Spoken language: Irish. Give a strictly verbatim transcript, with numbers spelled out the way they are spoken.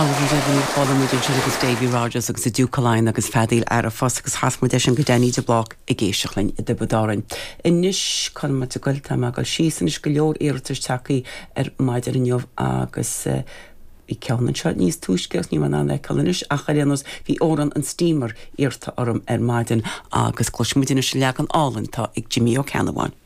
Algan fámuidir se agus Davy Rogers agus a dúcaláin agus fedíil ar a fós agus hasmuide an go déine de blog i ggéisiochlein i dibadáin. Inis chun mat a goilta me go sísan is go leor éirtar tacaí ar maidir an neomh agus i ceann seo níos túisceos ní man anna calanis a chaléanos hí óran an steamer irta orm ar maidin agus cloismuidir se leag an álan tá ag Jimmy O'Canawan.